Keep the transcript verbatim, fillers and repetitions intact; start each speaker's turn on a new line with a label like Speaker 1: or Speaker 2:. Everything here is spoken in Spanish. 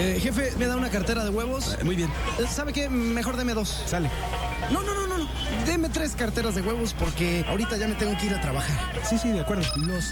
Speaker 1: Eh, jefe, ¿me da una cartera de huevos?
Speaker 2: Eh, muy bien.
Speaker 1: Eh, ¿Sabe qué? Mejor deme dos.
Speaker 2: Sale.
Speaker 1: No, no, no, no. Deme tres carteras de huevos porque ahorita ya me tengo que ir a trabajar.
Speaker 2: Sí, sí, de acuerdo.
Speaker 3: Los